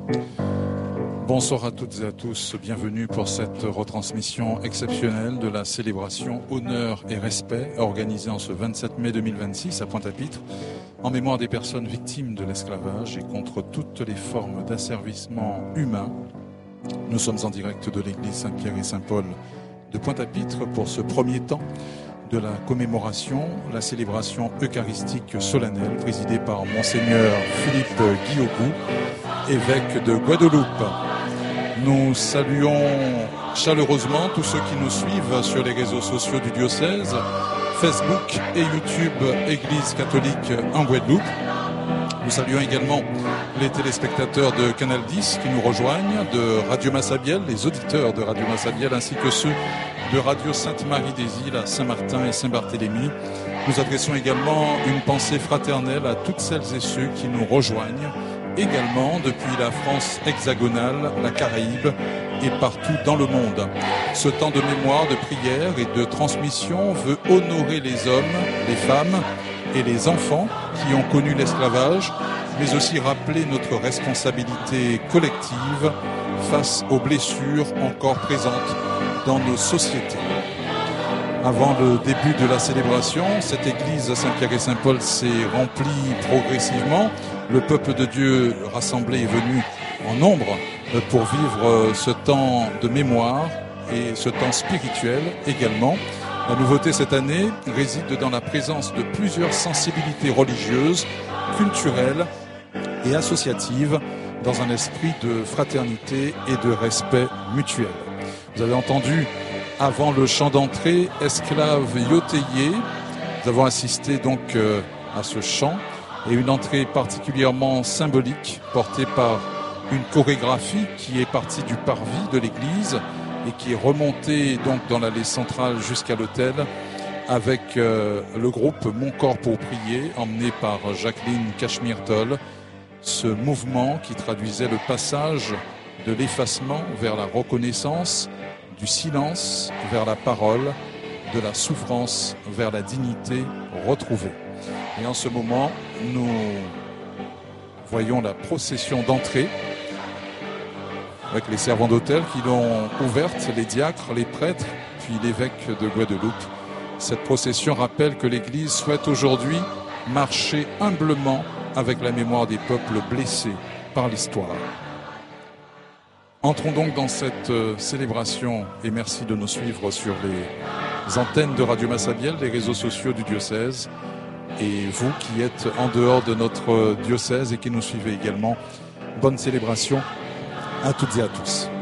Bonsoir à toutes et à tous, bienvenue pour cette retransmission exceptionnelle de la célébration Honneur et Respect organisée en ce 27 mai 2026 à Pointe-à-Pitre en mémoire des personnes victimes de l'esclavage et contre toutes les formes d'asservissement humain. Nous sommes en direct de l'église Saint-Pierre et Saint-Paul de Pointe-à-Pitre pour ce premier temps de la commémoration, la célébration eucharistique solennelle présidée par Monseigneur Philippe Guillaugou, évêque de Guadeloupe. Nous saluons chaleureusement tous ceux qui nous suivent sur les réseaux sociaux du diocèse, Facebook et YouTube Église catholique en Guadeloupe. Nous saluons également les téléspectateurs de Canal 10 qui nous rejoignent, de Radio Massabielle, les auditeurs de Radio Massabielle, ainsi que ceux de Radio Sainte-Marie des Îles à Saint-Martin et Saint-Barthélemy. Nous adressons également une pensée fraternelle à toutes celles et ceux qui nous rejoignent également depuis la France hexagonale, la Caraïbe et partout dans le monde. Ce temps de mémoire, de prière et de transmission veut honorer les hommes, les femmes et les enfants qui ont connu l'esclavage, mais aussi rappeler notre responsabilité collective face aux blessures encore présentes dans nos sociétés. Avant le début de la célébration, cette église Saint-Pierre et Saint-Paul s'est remplie progressivement. Le peuple de Dieu rassemblé est venu en nombre pour vivre ce temps de mémoire et ce temps spirituel également. La nouveauté cette année réside dans la présence de plusieurs sensibilités religieuses, culturelles et associatives dans un esprit de fraternité et de respect mutuel. Vous avez entendu avant le chant d'entrée, Esclave Yoteye. Nous avons assisté donc à ce chant et une entrée particulièrement symbolique portée par une chorégraphie qui est partie du parvis de l'église et qui est remontée donc dans l'allée centrale jusqu'à l'autel avec le groupe Mon Corps pour prier emmené par Jacqueline Cachemire-Toll. Ce mouvement qui traduisait le passage de l'effacement vers la reconnaissance, du silence vers la parole, de la souffrance vers la dignité retrouvée. Et en ce moment, nous voyons la procession d'entrée avec les servants d'autel qui l'ont ouverte, les diacres, les prêtres, puis l'évêque de Guadeloupe. Cette procession rappelle que l'Église souhaite aujourd'hui marcher humblement avec la mémoire des peuples blessés par l'histoire. Entrons donc dans cette célébration et merci de nous suivre sur les antennes de Radio Massabielle, les réseaux sociaux du diocèse et vous qui êtes en dehors de notre diocèse et qui nous suivez également. Bonne célébration à toutes et à tous.